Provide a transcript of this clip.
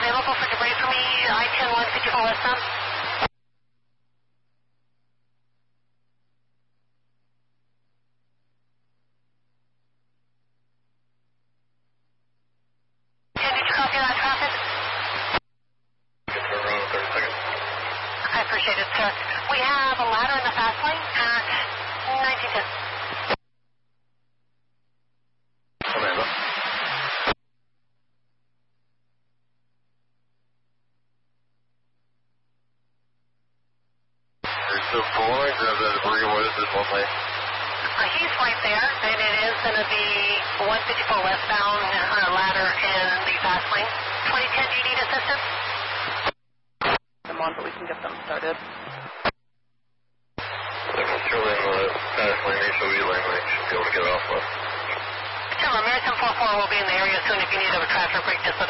available for debris for me, I-10 154 westbound? Did you copy that traffic? Turn around in 30 seconds. I appreciate it, sir. We have a ladder in the fast lane at 1910. Amanda. So if I want to grab that debris, what is this one lane? He's right there, and it is going to be 154 westbound ladder in the fast lane. 2010, do you need assistance? Them on, but we can get them started. There's two lane on the fast lane, HOV lane, they should be able to get off with. Sure, American 44 will be in the area soon. If you need a traffic break, just let